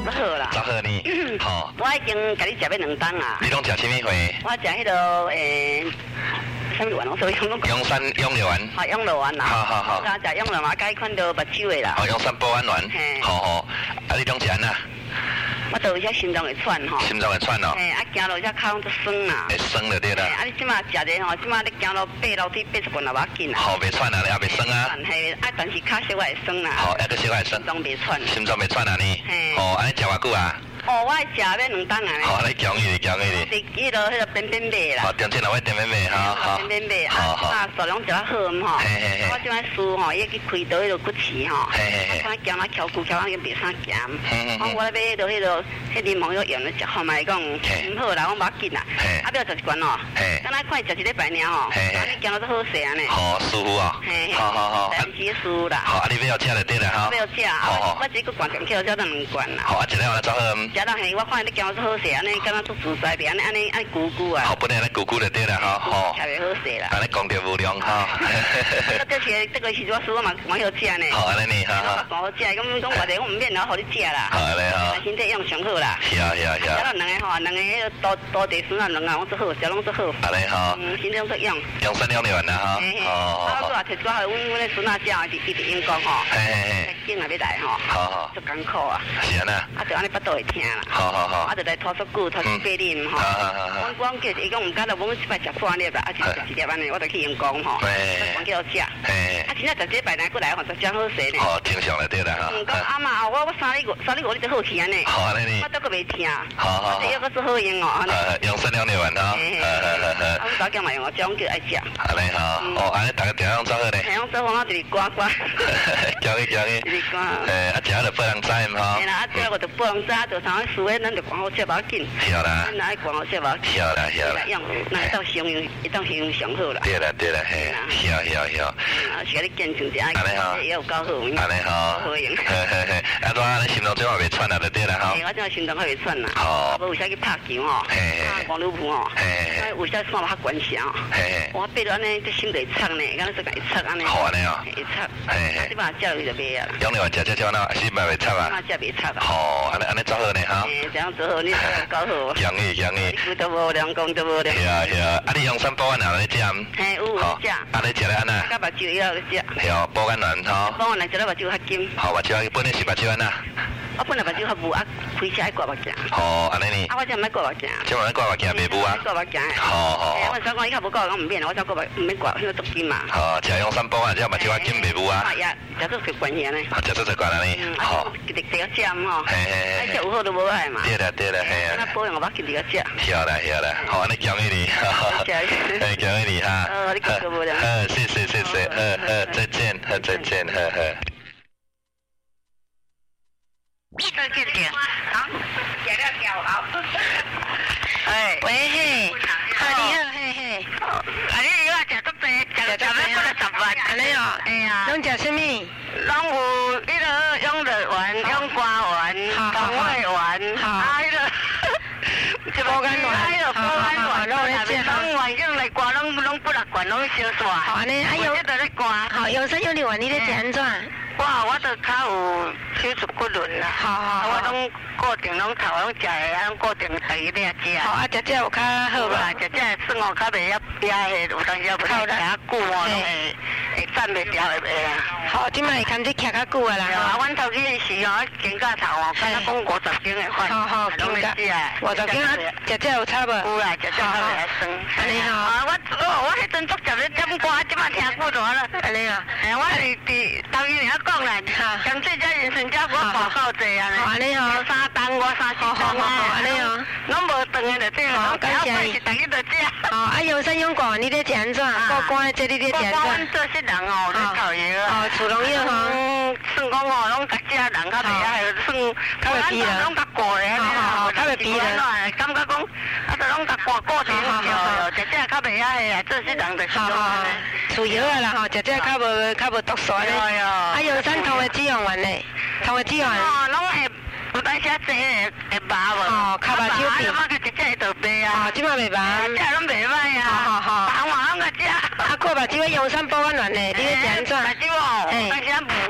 好啦。 早好呢，好。 我已经甲你食要2档啊。 你拢食什么货？ 我食迄个什么丸哦，所以拢永山永乐丸。 啊，永乐丸啦。 好。 我食永乐丸，甲伊款到目睭的啦。 哦，永山保安丸。好。啊，你拢食安那？ 我都有些心脏会喘吼。 心脏会喘哦。 行路只脚拢都酸啦。 会酸就对啦。 你即马食者吼，即马你行路爬楼梯爬一棍也无紧啦。 好，袂喘啊，你也袂酸啊。 但是脚小会酸啦。 好，还个小会酸。 心脏袂喘。 心脏袂喘啊呢？哦，安尼食偌久啊？ 我食要2档啊。 好，你讲伊，讲伊。 是迄个边边卖啦。 好，中间那位边边卖，好。 边边卖， 好。 数量食较好吼。我即摆输吼，伊去开刀迄个骨刺吼。我看行啊翘骨翘啊，伊袂啥行。我咧买迄个迄柠檬药用咧食，后嘛讲唔好啦，我无要紧啦。啊，不要食一罐哦。刚才看伊食一礼拜尔吼，你行到都好势安尼。 好，舒服啊。好。 暂时舒服啦。 好，啊，你要吃就对啦哈。 要吃，我只个罐电器，我食到2罐啦。 好，啊，一日我走好。 食到嘿，我看你行到好势，安尼敢若做自在，安尼咕咕啊。 好，本来安尼咕咕就对啦哈。好。 吃袂好势啦。 安尼讲着无良哈。 这个是我输我嘛蛮好吃呢。 好，安尼呢哈。 蛮好吃，咁讲我哋我唔免然后互你食啦。 好嘞哈。 身体用上好啦。 是啊。食到2个吼，2个迄个多地孙啊，2个我做好，食拢做好。 安尼哈。 身体拢做用。 用3两年啦哈。 我再摕一寡阮的孙仔食，一直用讲吼。紧也要来吼。 好。 足艰苦啊。 是安那。 啊，就安尼巴肚会疼啦。 好。 啊，就来拖出久，拖出8粒吼。我叫伊讲唔敢了，我一摆食半粒啦，啊，就食1粒安尼，我就去用讲吼。我叫我食。啊，现在食1摆来过来吼，就真好势呢。 哦，正常了对啦哈。 讲阿妈，我3日5日就好去安尼。 好安尼。 我都个袂疼。 好。 这个是好用哦。 用3两年丸哈。 我早叫嘛用，我种叫爱食。 安尼哈。哦，安尼大家定样做好咧。 用做我就是刮。 交伊。 就是刮。 啊，食了报人知嘛。 嘿啦，啊，这我就报人知，就啥事诶，咱就管好食无要紧。 是啦。 咱爱管好食无要紧。 是啦。 用，那到形容，一当形容上好啦。 对啦，嘿。是啊。 啊，是甲你见证一下， 安尼哈。 也有够好。 安尼哈。 好用。 啊，我安尼心脏最好袂喘啊，就对啦哈。 我这心脏还袂喘啦。 好。 我有啥去拍球吼？打光溜步吼。有啥线较关系哦？我爬到安尼，这心袂插呢，敢若说甲伊插安尼。 好安尼哦。 会插。你把食落去就袂啊啦。 用你话食那心袂插啊。 食袂插啊。 好，安尼做好呢哈。 这样做好，你搞好。 强意。 你都无良，讲都无良。 是啊。啊，你用3保安哪来食？ 有食。 啊，你食咧安那？ 甲目睭要食。 是哦，保安丸吼。 保安丸食了目睭较金。 好，目睭本来是目睭安那。 我本来目睭较雾，啊，开车爱刮目镜。 哦，安尼呢？ 啊，我真毋爱刮目镜。 即晚刮目镜袂雾啊？ 刮目镜。 好。 我想讲伊较无刮，我唔免啦，我想刮唔免刮，迄个足金嘛。 好，食用3保安，只目睭较金袂雾啊？ 食做习惯嘢呢。 食做习惯啦呢。好。 第个食吼。爱食有好都无爱嘛。 对啦，嘿啊。 那保养我记第个食。 是啦。好，安尼奖励你。奖励你哈。 你讲个无良。 谢谢。再见。 再见点。好，食了掉好。喂嘿，你好嘿。你要食足济，食到10万，安尼哦。哎呀。拢食什么？拢有迄个养乐丸、养瓜丸、肠胃丸，迄个。保肝丸，拢丸用来刮，拢不来管，拢烧煞。好安尼，还有在咧刮。好，用3用6丸，你咧食安怎？我都较有手术骨轮啦。好。我拢固定拢头拢食的，拢固定第一咧食。好，啊，食有较好吧？食算哦，较袂遐遐有当时也不太吃久哦，会站袂掉的啊。好，即摆开始徛较久啊啦。阮头去时哦，肩胛头哦，敢若讲50斤的款。好，肩胛50斤啊，食有差无？有啦，食较会酸。安尼吼，我迄阵足食咧点歌，即摆听久大了。安尼啊？我是当伊遐讲啦，江浙遮人参遮我报够济啊。安尼吼，3担我30担啊。安尼哦，拢无断的就对哦。感谢你。是逐日就食。啊，用3用过，你咧食安怎？过关这你咧食安怎？阮做些人哦，咧头药啊。除农药吼，算讲哦，拢甲遮人较袂晓，算较袂逼人，拢较过的。较袂逼人。感觉讲，就拢甲挂固定着，食较袂晓的，做些人就是讲。除药啊啦吼，食较无毒素咧。啊，用3头的脂肪丸咧，头的脂肪。哦，拢会。有当时这会麻无？哦，较麻手皮。我个一只会倒白啊。哦，即马袂麻。这拢袂歹啊。好。白话拢个食。啊，过目睭用3保安丸咧，你咧食安怎？目睭哦，当时啊雾啊。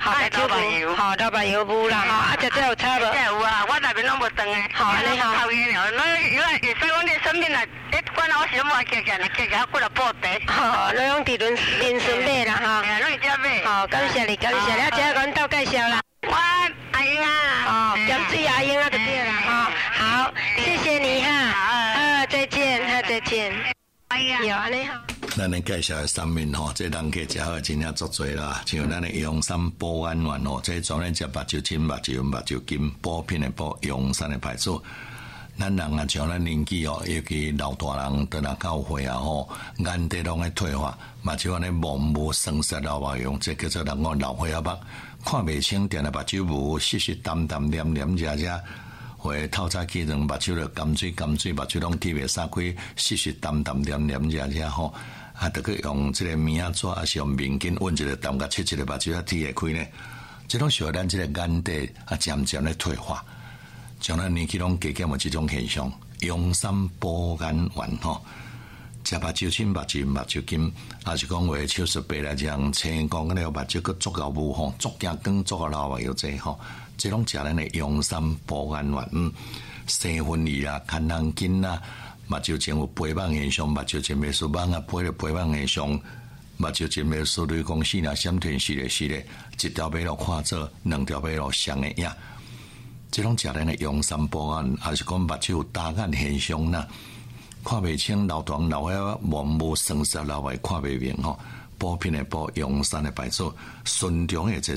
好，老板油，好，老板油补啦，哈，啊，这有差无？这有啊，我那边拢无断诶。好，你好。抽烟了，那因为会使讲你身边来，你管我想买客人，客人过来报地。好，你用地轮连顺买啦，哈。哎，拢是这买。好，感谢你，感谢你，这个到介绍啦。我阿英啊，哦，点水阿英啊就对啦，哈。好，谢谢你哈。好，再见，再见。哎呀，有你好。 咱咧介绍的产品吼，这人客食好真正足多啦，像咱的阳山保安丸吼，这专门食目睭青、目睭金、补品的补，阳山的牌子。咱人啊，像咱年纪哦，尤其老大人到那到岁啊吼，眼底拢会退化，嘛就安尼模糊生涩老目睭，这叫做人讲老花眼目，看袂清，定来目睭糊湿湿淡淡黏黏热热。会透早起床，目睭就甘水，目睭拢起袂撒开，湿湿淡淡黏黏热热吼。啊，得去用这个棉啊纸，啊是用面巾温一个淡甲切一个目睭啊贴会开呢。这种属于咱这个眼底啊渐渐咧退化，将咱年纪拢加减有这种现象。阳山保眼丸吼，食目睭青、目睭金，啊是讲话手术白来讲，青光嗰个目睭个足够雾吼，足惊光足个老有这吼。这种食咱的阳山保眼丸，生分离啦、看人筋啦。目睭前有肥胖现象，目睭前面是网啊，肥胖现象，目睭前面是类讲死啦、闪电是咧，一条尾路看做，两条尾路相的影。这种食咱的阳山保眼，还是讲目睭有大眼现象啦，看袂清，老大老伙模糊生涩，老外看袂明吼。补品的补，阳山的牌子，顺中的这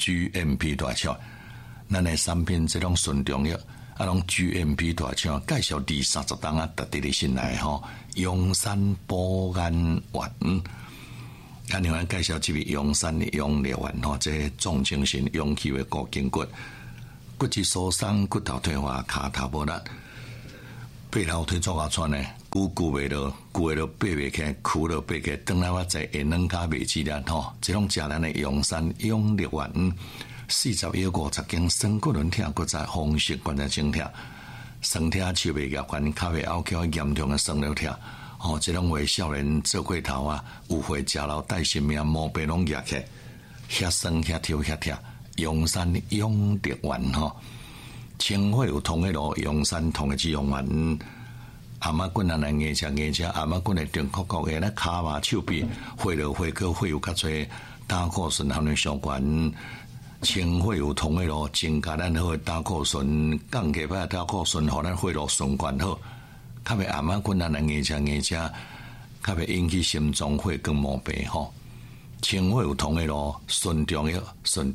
GMP 大厂，咱的产品这种顺中药。啊，拢 GMP 大厂介绍20-30档啊，特地的进来吼，阳山保眼丸。啊，另外介绍这位阳山的阳烈丸吼，这重精神、阳气的固筋骨，骨质疏松、骨头退化、骹头无力、背后腿做啊穿呢，久袂落，爬袂起，苦了爬起，等来我在下两骹袂起来吼，这种食咱的阳山阳烈丸。40有50斤，身骨轮疼，骨在风湿关节症疼，酸疼手袂夹关，脚袂拗翘，严重的酸了疼。哦，这种为少年做过头啊，有会食老带性命，毛病拢夹起，遐酸遐跳遐疼。阳山阳烈丸吼，清火有通的路，阳山通的脂肪丸。阿妈棍啊来硬吃，阿妈棍的顶壳壳的，那骹嘛手臂，血流血过血有较侪，胆固醇含量相关。清血有通的咯，增加咱好胆固醇，降低歹胆固醇，互咱血路循环好。较袂阿妈棍咱来硬吃，较袂引起心脏血管毛病吼。清血有通的咯，顺中药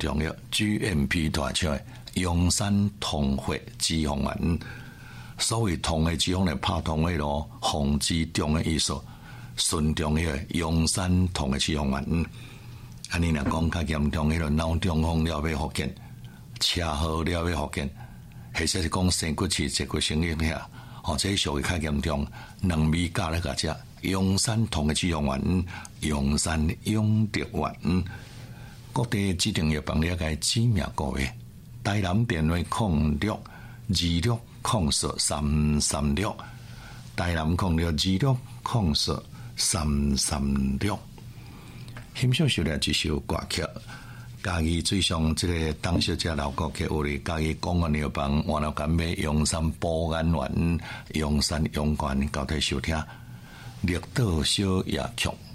GMP 大厂的阳山通血脂肪丸。所谓通的脂肪来拍通的咯，防脂中的意思。顺中药阳山通的脂肪丸。安尼若讲较严重，迄个脑中风了要复健，车祸了要复健，或者是讲生骨刺、脊骨神经遐，哦，这属于较严重。两味加咧个食，阳山通的脂肪丸，阳山阳烈丸，各地指定药房了解知名个月，台南电话0626040336，台南0626040336。欣赏收了一首歌曲，嘉义最上这个当小姐老歌曲，有哩嘉义公安药房换了干买阳山保眼丸、阳山阳丸，交替收听，绿岛小夜曲。